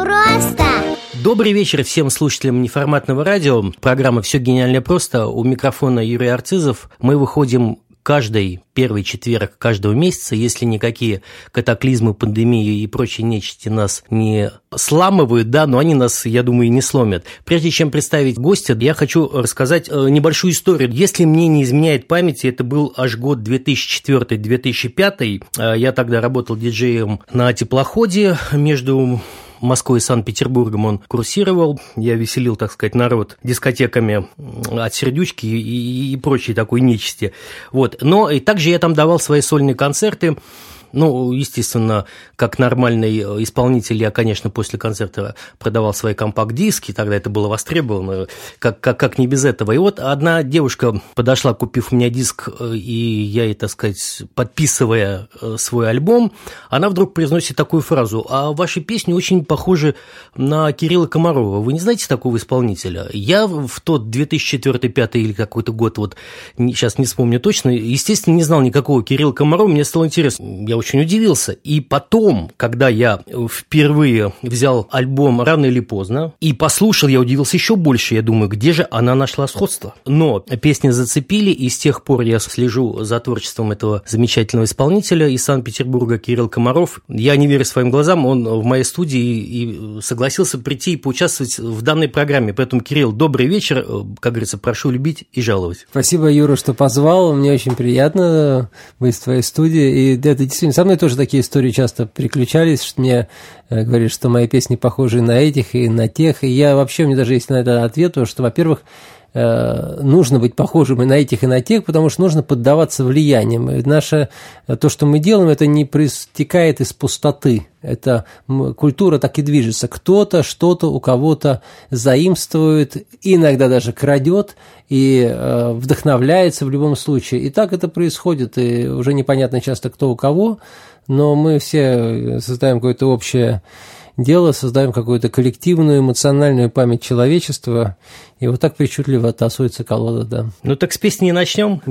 просто! Добрый вечер всем слушателям неформатного радио. Программа «Все гениально просто». У микрофона Юрий Арцизов. Мы выходим каждый первый четверг каждого месяца, если никакие катаклизмы, пандемии и прочие нечисти нас не сламывают, да, но они нас, я думаю, и не сломят. Прежде чем представить гостя, я хочу рассказать небольшую историю. Если мне не изменяет память, это был аж год 2004-2005. Я тогда работал диджеем на теплоходе между Москвой и Санкт-Петербургом. Он курсировал, я веселил, так сказать, народ дискотеками от Сердючки и прочей такой нечисти. Вот. Но и также я там давал свои сольные концерты. Ну, естественно, как нормальный исполнитель, я, конечно, после концерта продавал свои компакт-диски, тогда это было востребовано, как не без этого. И вот одна девушка подошла, купив у меня диск, и я ей, так сказать, подписывая свой альбом, она вдруг произносит такую фразу: «А ваши песни очень похожи на Кирилла Комарова. Вы не знаете такого исполнителя?» Я в тот 2004-2005 или какой-то год, вот сейчас не вспомню точно, естественно, не знал никакого Кирилла Комарова, мне стало интересно. Я очень удивился. И потом, когда я впервые взял альбом «Рано или поздно» и послушал, я удивился еще больше. Я думаю, где же она нашла сходство? Но песни зацепили, и с тех пор я слежу за творчеством этого замечательного исполнителя из Санкт-Петербурга, Кирилл Комаров. Я не верю своим глазам, он в моей студии и согласился прийти и поучаствовать в данной программе. Поэтому, Кирилл, добрый вечер. Как говорится, прошу любить и жаловать. Спасибо, Юра, что позвал. Мне очень приятно быть в твоей студии. И это действительно, со мной тоже такие истории часто приключались, что мне говорят, что мои песни похожи на этих и на тех. И я вообще, у меня даже есть на это ответ, что, во-первых, нужно быть похожим и на этих, и на тех, потому что нужно поддаваться влияниям. И то, что мы делаем, это не проистекает из пустоты. Это культура так и движется. Кто-то что-то у кого-то заимствует, иногда даже крадет и вдохновляется в любом случае. И так это происходит, и уже непонятно часто, кто у кого, но мы все создаем какое-то общее дело, создаем какую-то коллективную эмоциональную память человечества, и вот так причудливо тасуется колода, да. Ну так с песни начнем.